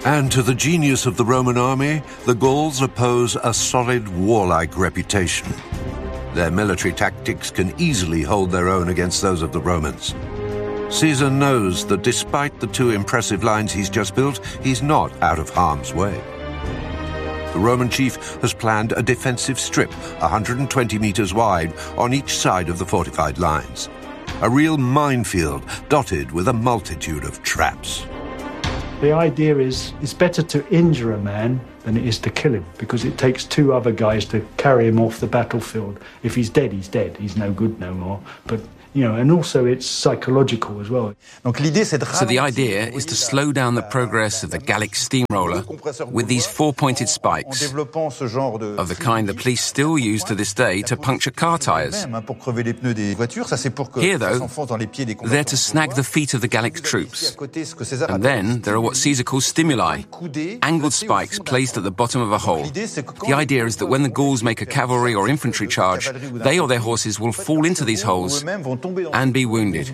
And to the genius of the Roman army, the Gauls oppose a solid warlike reputation. Their military tactics can easily hold their own against those of the Romans. Caesar knows that despite the two impressive lines he's just built, he's not out of harm's way. The Roman chief has planned a defensive strip 120 meters wide on each side of the fortified lines. A real minefield dotted with a multitude of traps. The idea is it's better to injure a man than it is to kill him, because it takes two other guys to carry him off the battlefield. If he's dead, he's dead. He's no good no more. But and also it's psychological as well. So the idea is to slow down the progress of the Gallic steamroller with these four-pointed spikes, of the kind the police still use to this day to puncture car tyres. Here, though, they're to snag the feet of the Gallic troops. And then there are what Caesar calls stimuli, angled spikes placed at the bottom of a hole. The idea is that when the Gauls make a cavalry or infantry charge, they or their horses will fall into these holes and be wounded.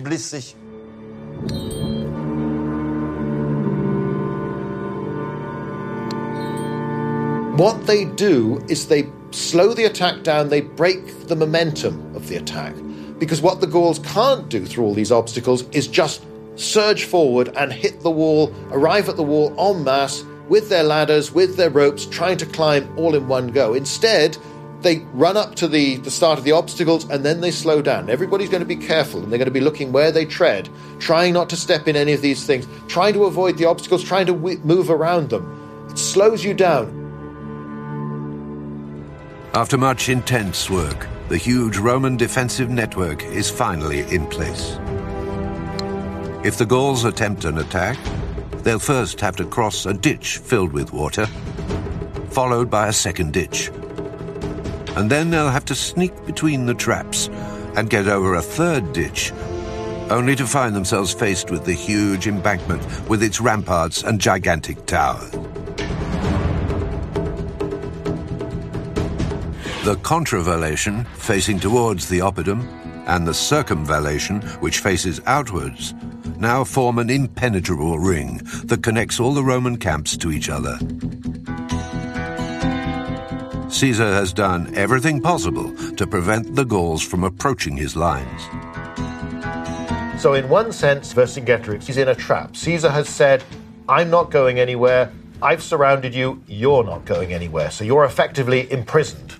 What they do is they slow the attack down, they break the momentum of the attack. Because what the Gauls can't do through all these obstacles is just surge forward and hit the wall, arrive at the wall en masse, with their ladders, with their ropes, trying to climb all in one go. Instead, they run up to the start of the obstacles and then they slow down. Everybody's going to be careful and they're going to be looking where they tread, trying not to step in any of these things, trying to avoid the obstacles, trying to move around them. It slows you down. After much intense work, the huge Roman defensive network is finally in place. If the Gauls attempt an attack, they'll first have to cross a ditch filled with water, followed by a second ditch. And then they'll have to sneak between the traps and get over a third ditch, only to find themselves faced with the huge embankment with its ramparts and gigantic towers. The contravallation, facing towards the oppidum, and the circumvallation, which faces outwards, now form an impenetrable ring that connects all the Roman camps to each other. Caesar has done everything possible to prevent the Gauls from approaching his lines. So in one sense, Vercingetorix is in a trap. Caesar has said, I'm not going anywhere, I've surrounded you, you're not going anywhere. So you're effectively imprisoned.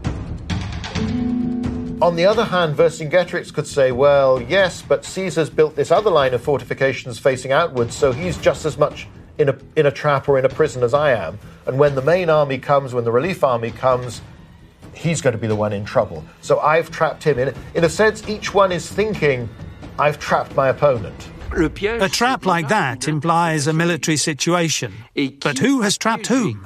On the other hand, Vercingetorix could say, well, yes, but Caesar's built this other line of fortifications facing outwards, so he's just as much in a trap or in a prison as I am. And when the main army comes, when the relief army comes, he's going to be the one in trouble. So I've trapped him. In a sense, each one is thinking, I've trapped my opponent. A trap like that implies a military situation. But who has trapped whom?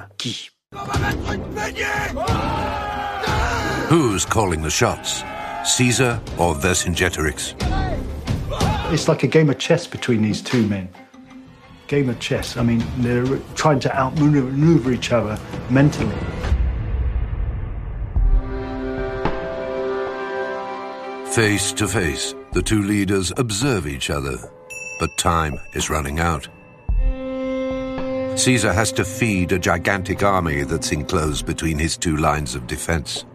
Who's calling the shots? Caesar or Vercingetorix? It's like a game of chess between these two men. Game of chess. I mean, they're trying to outmaneuver each other mentally. Face to face, the two leaders observe each other, but time is running out. Caesar has to feed a gigantic army that's enclosed between his two lines of defense.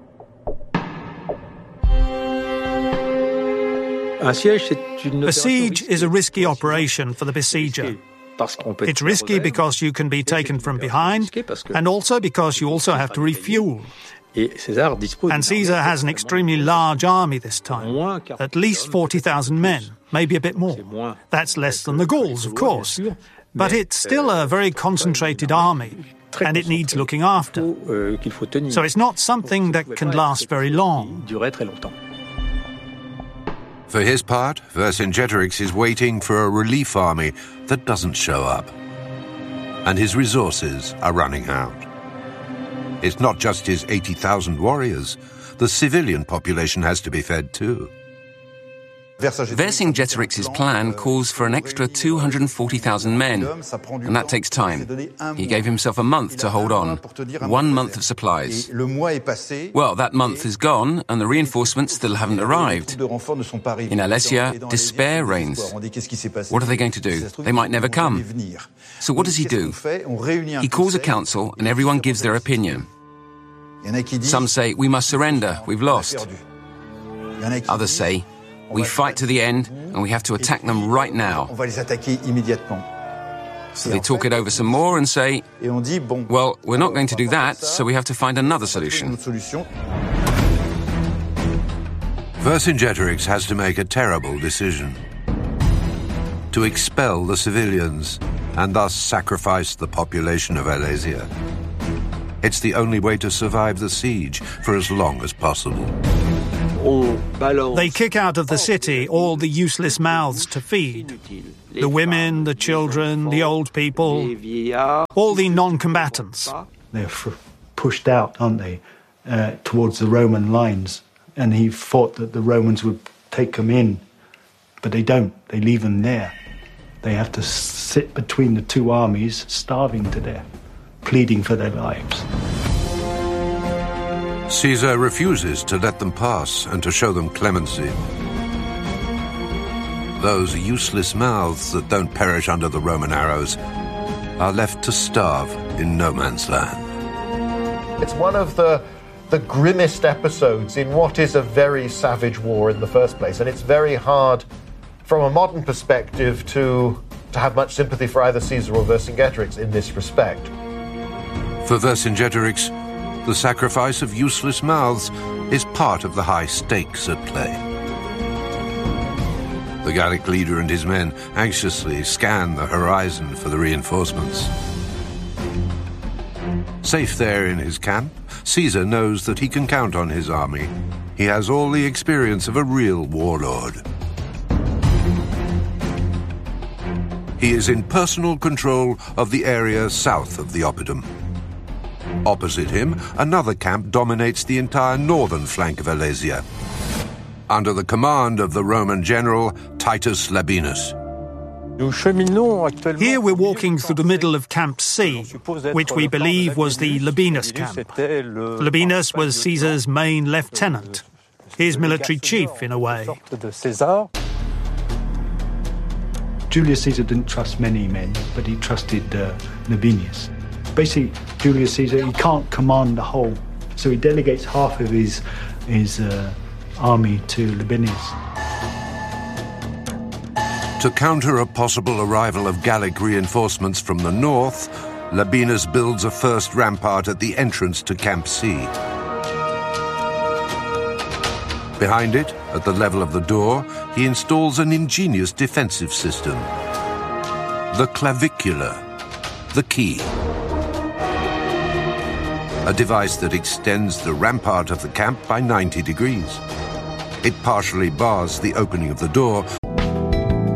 A siege is a risky operation for the besieger. It's risky because you can be taken from behind, and also because you also have to refuel. And Caesar has an extremely large army this time, at least 40,000 men, maybe a bit more. That's less than the Gauls, of course, but it's still a very concentrated army, and it needs looking after. So it's not something that can last very long. For his part, Vercingetorix is waiting for a relief army that doesn't show up. And his resources are running out. It's not just his 80,000 warriors. The civilian population has to be fed too. Vercingetorix's plan calls for an extra 240,000 men, and that takes time. He gave himself a month to hold on, 1 month of supplies. Well, that month is gone, and the reinforcements still haven't arrived. In Alesia, despair reigns. What are they going to do? They might never come. So what does he do? He calls a council, and everyone gives their opinion. Some say, we must surrender, we've lost. Others say, we fight to the end, and we have to attack them right now. So they talk it over some more and say, well, we're not going to do that, so we have to find another solution. Vercingetorix has to make a terrible decision: to expel the civilians and thus sacrifice the population of Alesia. It's the only way to survive the siege for as long as possible. They kick out of the city all the useless mouths to feed. The women, the children, the old people, all the non-combatants. They're pushed out, aren't they, towards the Roman lines. And he thought that the Romans would take them in, but they don't. They leave them there. They have to sit between the two armies, starving to death, pleading for their lives. Caesar refuses to let them pass and to show them clemency. Those useless mouths that don't perish under the Roman arrows are left to starve in no man's land. It's one of the grimmest episodes in what is a very savage war in the first place, and it's very hard from a modern perspective to have much sympathy for either Caesar or Vercingetorix in this respect. For Vercingetorix, the sacrifice of useless mouths is part of the high stakes at play. The Gallic leader and his men anxiously scan the horizon for the reinforcements. Safe there in his camp, Caesar knows that he can count on his army. He has all the experience of a real warlord. He is in personal control of the area south of the Oppidum. Opposite him, another camp dominates the entire northern flank of Alesia, under the command of the Roman general Titus Labienus. Here we're walking through the middle of Camp C, which we believe was the Labienus camp. Labienus was Caesar's main lieutenant, his military chief in a way. Julius Caesar didn't trust many men, but he trusted Labienus. Basically, Julius Caesar, he can't command the whole, so he delegates half of his army to Labienus. To counter a possible arrival of Gallic reinforcements from the north, Labienus builds a first rampart at the entrance to Camp C. Behind it, at the level of the door, he installs an ingenious defensive system: the clavicula, the key. A device that extends the rampart of the camp by 90 degrees. It partially bars the opening of the door,